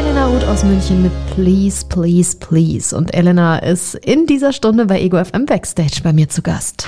Elena Roth aus München mit Please, Please, Please. Und Elena ist in dieser Stunde bei Ego FM Backstage bei mir zu Gast.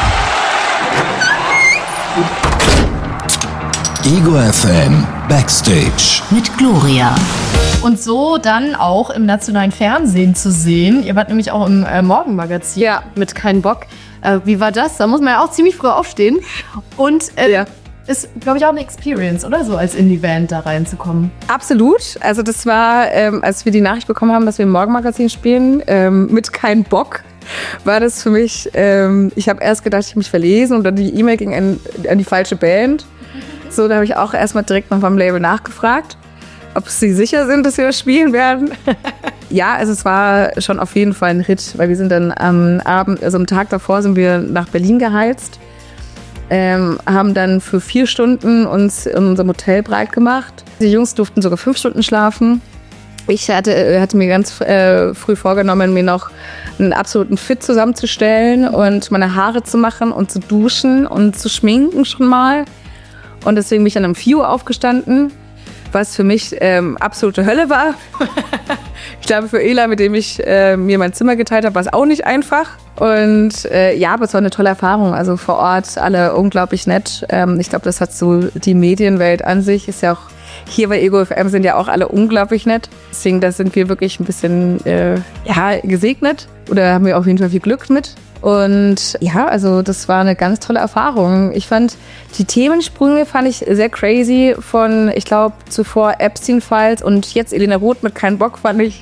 Ego FM Backstage mit Gloria. Und so dann auch im nationalen Fernsehen zu sehen. Ihr wart nämlich auch im Morgenmagazin mit Kein Bock. Wie war das? Da muss man ja auch ziemlich früh aufstehen. Und ist, glaube ich, auch eine Experience, oder so, als Indie-Band da reinzukommen. Absolut. Also das war, als wir die Nachricht bekommen haben, dass wir im Morgenmagazin spielen, mit Kein Bock, war das für mich, ich habe erst gedacht, ich habe mich verlesen und dann die E-Mail ging an die falsche Band. So, da habe ich auch erstmal direkt noch beim Label nachgefragt, ob sie sicher sind, dass wir das spielen werden. Ja, also es war schon auf jeden Fall ein Hit, weil wir sind dann am Abend, also am Tag davor sind wir nach Berlin geheizt, haben dann für 4 Stunden uns in unserem Hotel breit gemacht. Die Jungs durften sogar 5 Stunden schlafen. Ich hatte mir ganz früh vorgenommen, mir noch einen absoluten Fit zusammenzustellen und meine Haare zu machen und zu duschen und zu schminken schon mal. Und deswegen bin ich dann um 4 Uhr aufgestanden, was für mich absolute Hölle war. Ich glaube, für Ela, mit dem ich mir mein Zimmer geteilt habe, war es auch nicht einfach. Und aber es war eine tolle Erfahrung. Also vor Ort alle unglaublich nett. Ich glaube, das hat so die Medienwelt an sich. Ist ja auch hier bei Ego FM sind ja auch alle unglaublich nett. Deswegen, da sind wir wirklich ein bisschen gesegnet. Oder haben wir auf jeden Fall viel Glück mit. Und ja, also das war eine ganz tolle Erfahrung. Ich fand, die Themensprünge fand ich sehr crazy von, ich glaube, zuvor Epstein-Files und jetzt Elena Roth mit Kein Bock fand ich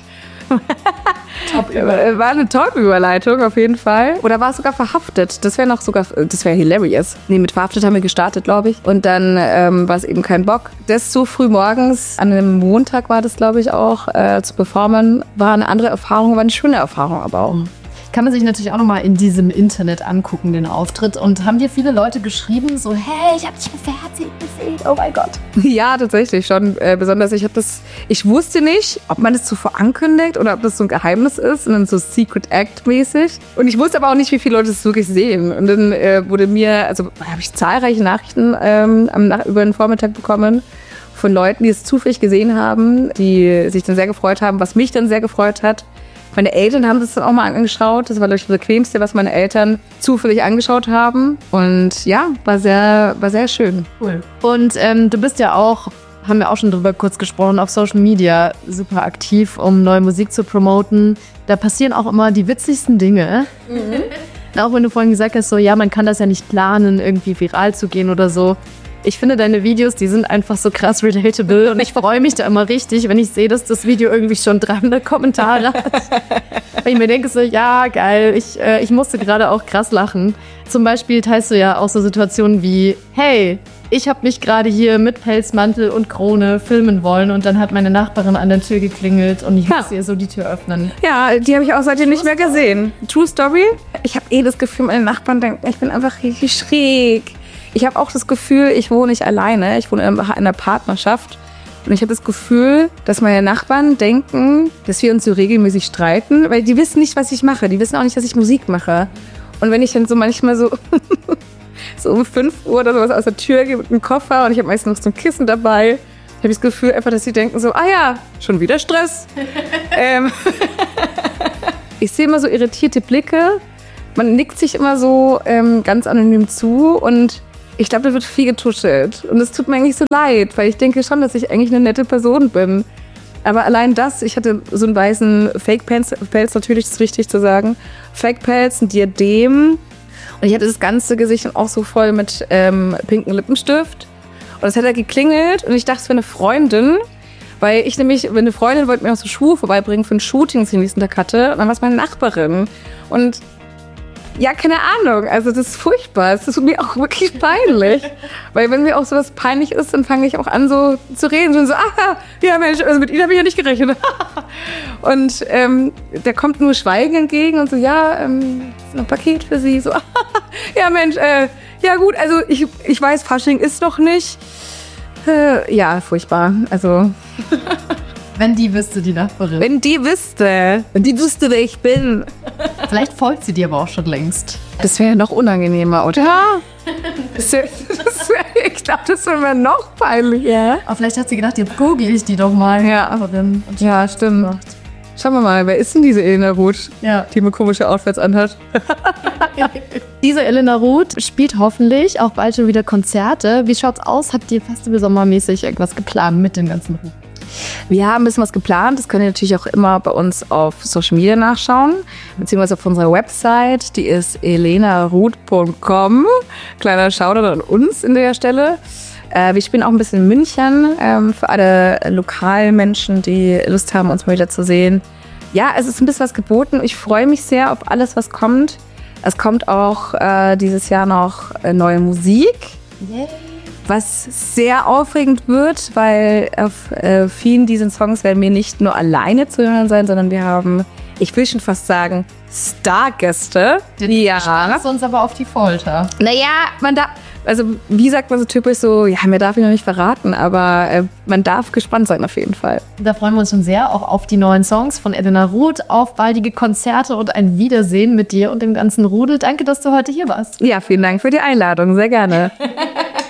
war eine Top-Überleitung auf jeden Fall. Oder war es sogar Verhaftet? Das wäre hilarious. Nee, mit Verhaftet haben wir gestartet, glaube ich. Und dann war es eben Kein Bock. Das so früh morgens, an einem Montag war das, glaube ich, auch, zu performen, war eine andere Erfahrung, war eine schöne Erfahrung aber auch. Kann man sich natürlich auch nochmal in diesem Internet angucken, den Auftritt. Und haben dir viele Leute geschrieben, so, hey, ich hab dich im Fernsehen gesehen, oh mein Gott. Ja, tatsächlich schon. Besonders, ich wusste nicht, ob man das so vorankündigt oder ob das so ein Geheimnis ist und dann so Secret Act-mäßig. Und ich wusste aber auch nicht, wie viele Leute es wirklich sehen. Und dann habe ich zahlreiche Nachrichten über den Vormittag bekommen von Leuten, die es zufällig gesehen haben, die sich dann sehr gefreut haben, was mich dann sehr gefreut hat. Meine Eltern haben das dann auch mal angeschaut. Das war, glaube ich, das Bequemste, was meine Eltern zufällig angeschaut haben. Und ja, war sehr schön. Cool. Und du bist ja auch, haben wir auch schon drüber kurz gesprochen, auf Social Media super aktiv, um neue Musik zu promoten. Da passieren auch immer die witzigsten Dinge. Mhm. Auch wenn du vorhin gesagt hast, so ja, man kann das ja nicht planen, irgendwie viral zu gehen oder so. Ich finde deine Videos, die sind einfach so krass relatable und ich freue mich da immer richtig, wenn ich sehe, dass das Video irgendwie schon 300 Kommentare hat. Weil ich mir denke so, ja, geil, ich musste gerade auch krass lachen. Zum Beispiel teilst du ja auch so Situationen wie, hey, ich habe mich gerade hier mit Pelzmantel und Krone filmen wollen und dann hat meine Nachbarin an der Tür geklingelt und ich musste ihr so die Tür öffnen. Ja, die habe ich auch seitdem nicht mehr gesehen. True Story? Ich habe das Gefühl, meine Nachbarn denken, ich bin einfach richtig schräg. Ich habe auch das Gefühl, ich wohne nicht alleine, ich wohne in einer Partnerschaft und ich habe das Gefühl, dass meine Nachbarn denken, dass wir uns so regelmäßig streiten, weil die wissen nicht, was ich mache, die wissen auch nicht, dass ich Musik mache. Und wenn ich dann so manchmal so um 5 Uhr oder sowas aus der Tür gehe mit einem Koffer und ich habe meistens noch so ein Kissen dabei, habe ich das Gefühl einfach, dass sie denken so, schon wieder Stress. Ich sehe immer so irritierte Blicke, man nickt sich immer so ganz anonym zu und ich glaube, da wird viel getuschelt. Und es tut mir eigentlich so leid, weil ich denke schon, dass ich eigentlich eine nette Person bin. Aber allein das, ich hatte so einen weißen Fake-Pelz, natürlich ist es richtig zu sagen, Fake-Pelz, ein Diadem. Und ich hatte das ganze Gesicht dann auch so voll mit pinken Lippenstift. Und es hat geklingelt und ich dachte, es wäre eine Freundin. Weil ich nämlich, eine Freundin wollte mir auch so Schuhe vorbeibringen für ein Shooting, das ich nächsten Tag hatte. Und dann war es meine Nachbarin. Und ja, keine Ahnung. Also das ist furchtbar. Es tut mir auch wirklich peinlich. Weil wenn mir auch sowas peinlich ist, dann fange ich auch an so zu reden. So, ja Mensch, also mit Ihnen habe ich ja nicht gerechnet. Und der kommt nur Schweigen entgegen und so, ja, ist noch ein Paket für Sie. So, ja Mensch, ja gut, also ich weiß, Fasching ist noch nicht. Ja, furchtbar. Also... Wenn die wüsste, die Nachbarin. Wenn die wüsste, wer ich bin. Vielleicht folgt sie dir aber auch schon längst. Das wäre noch unangenehmer, oder? Das wäre Ich glaube, das wäre mir noch peinlicher. Aber vielleicht hat sie gedacht, jetzt google ich die doch mal. Ja, ja, stimmt. Schauen wir mal, wer ist denn diese Elena Roth, die mir komische Outfits anhat? Diese Elena Roth spielt hoffentlich auch bald schon wieder Konzerte. Wie schaut's aus? Habt ihr Festival sommermäßig irgendwas geplant mit dem ganzen Ruf? Wir haben ein bisschen was geplant. Das könnt ihr natürlich auch immer bei uns auf Social Media nachschauen, beziehungsweise auf unserer Website. Die ist elenaroth.com. Kleiner Shoutout an uns in der Stelle. Wir spielen auch ein bisschen in München für alle Lokalmenschen, die Lust haben, uns mal wieder zu sehen. Ja, es ist ein bisschen was geboten. Ich freue mich sehr auf alles, was kommt. Es kommt auch dieses Jahr noch neue Musik, was sehr aufregend wird, weil auf vielen diesen Songs werden wir nicht nur alleine zu hören sein, sondern wir haben, ich will schon fast sagen, Stargäste. Ja. Uns aber auf die Folter. Naja, also wie sagt man so typisch so, ja, mir darf ich noch nicht verraten, aber man darf gespannt sein auf jeden Fall. Da freuen wir uns schon sehr auch auf die neuen Songs von Elena Roth, auf baldige Konzerte und ein Wiedersehen mit dir und dem ganzen Rudel. Danke, dass du heute hier warst. Ja, vielen Dank für die Einladung, sehr gerne.